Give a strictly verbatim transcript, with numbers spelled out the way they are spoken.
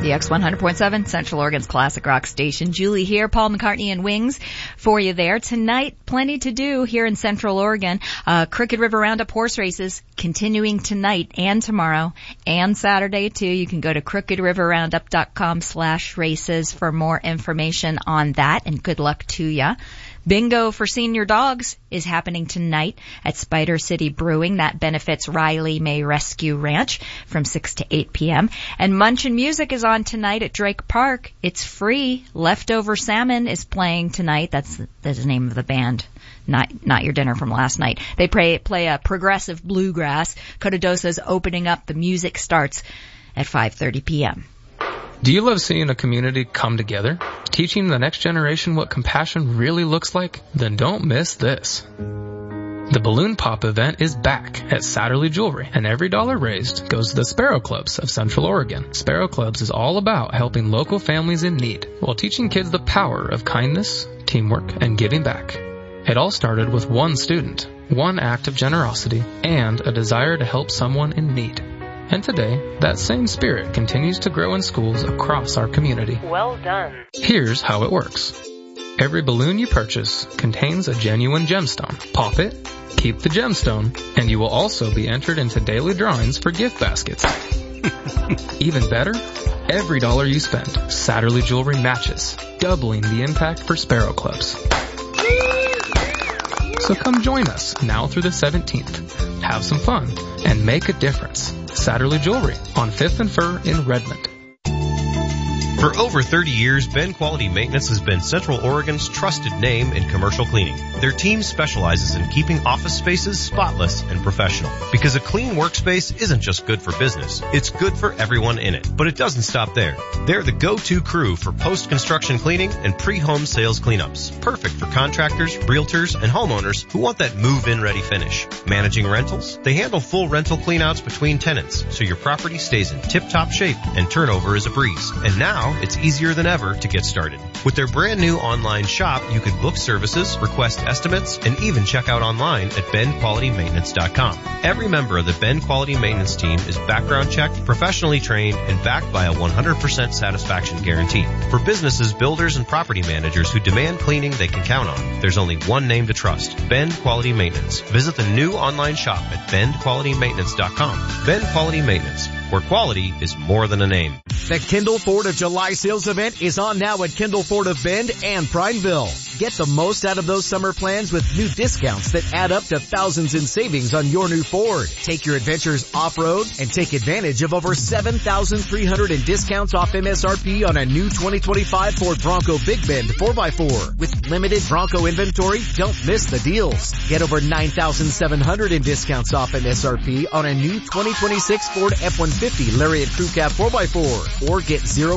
W X one hundred point seven, Central Oregon's classic rock station. Julie here, Paul McCartney and Wings for you there. Tonight, plenty to do here in Central Oregon. Uh, Crooked River Roundup horse races continuing tonight and tomorrow and Saturday too. You can go to crooked river roundup dot com slash races for more information on that, and good luck to ya. Bingo for senior dogs is happening tonight at Spider City Brewing. That benefits Riley May Rescue Ranch from six to eight p.m. And Munchin' Music is on tonight at Drake Park. It's free. Leftover Salmon is playing tonight. That's, that's the name of the band. Not, not your dinner from last night. They play, play a progressive bluegrass. Cotadosa's opening up. The music starts at five thirty p.m. Do you love seeing a community come together? Teaching the next generation what compassion really looks like? Then don't miss this. The Balloon Pop event is back at Satterley Jewelry, and every dollar raised goes to the Sparrow Clubs of Central Oregon. Sparrow Clubs is all about helping local families in need while teaching kids the power of kindness, teamwork, and giving back. It all started with one student, one act of generosity, and a desire to help someone in need. And today, that same spirit continues to grow in schools across our community. Well done. Here's how it works. Every balloon you purchase contains a genuine gemstone. Pop it, keep the gemstone, and you will also be entered into daily drawings for gift baskets. Even better, every dollar you spend, Satterley Jewelry matches, doubling the impact for Sparrow Clubs. So come join us now through the seventeenth. Have some fun and make a difference. Satterley Jewelry on Fifth and Fur in Redmond. For over thirty years, Ben Quality Maintenance has been Central Oregon's trusted name in commercial cleaning. Their team specializes in keeping office spaces spotless and professional. Because a clean workspace isn't just good for business, it's good for everyone in it. But it doesn't stop there. They're the go-to crew for post-construction cleaning and pre-home sales cleanups. Perfect for contractors, realtors, and homeowners who want that move-in ready finish. Managing rentals, they handle full rental cleanouts between tenants, so your property stays in tip-top shape and turnover is a breeze. And now, it's easier than ever to get started. With their brand new online shop, you can book services, request estimates, and even check out online at ben quality maintenance dot com. Every member of the Ben Quality Maintenance team is background checked, professionally trained, and backed by a one hundred percent satisfaction guarantee. For businesses, builders, and property managers who demand cleaning they can count on, there's only one name to trust, Ben Quality Maintenance. Visit the new online shop at ben quality maintenance dot com. Ben Quality Maintenance, where quality is more than a name. The Kindle Ford of July sales event is on now at Kindle Ford of Bend and Prineville. Get the most out of those summer plans with new discounts that add up to thousands in savings on your new Ford. Take your adventures off-road and take advantage of over seven thousand three hundred in discounts off M S R P on a new twenty twenty-five Ford Bronco Big Bend four by four. With limited Bronco inventory, don't miss the deals. Get over nine thousand seven hundred in discounts off M S R P on a new twenty twenty-six Ford F one fifty Lariat Crew Cab four by four. Or get zero